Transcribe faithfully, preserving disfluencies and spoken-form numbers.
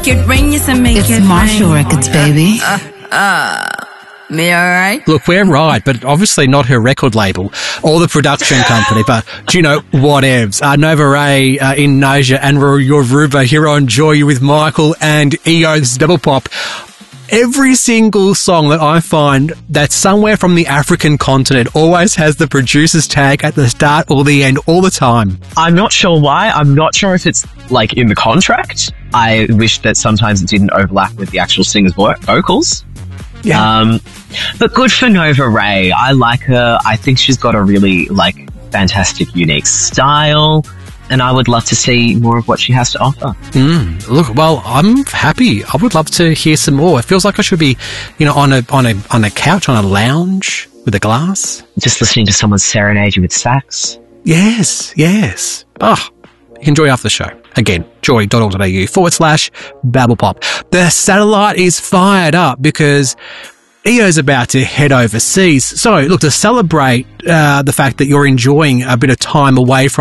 It rains and make It's it Marshall rain. Records, baby. Uh, uh, me alright? Look, we're right, but obviously not her record label or the production company. But do you know, whatevs. Uh, Nova Ray uh, in Naja and your Ruba here on Joy, you with Michael and E O. This is Double Pop. Every single song that I find that's somewhere from the African continent always has the producer's tag at the start or the end all the time. I'm not sure why. I'm not sure if it's like in the contract. I wish that sometimes it didn't overlap with the actual singer's vo- vocals. Yeah. Um, but good for Nova Ray. I like her. I think she's got a really like fantastic, unique style. And I would love to see more of what she has to offer. Mm, look, well, I'm happy. I would love to hear some more. It feels like I should be, you know, on a on a on a couch, on a lounge with a glass. Just listening to someone serenade you with sax. Yes, yes. Oh, you can enjoy after the show. Again, joy.org.au forward slash babblepop. The satellite is fired up because E O's about to head overseas. So, look, to celebrate uh, the fact that you're enjoying a bit of time away from